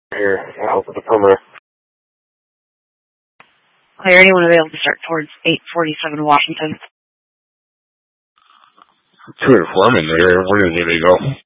Here, out with the perimeter. Clear, anyone available to start towards 847 Washington? 2 and Fleming there. Where did they go?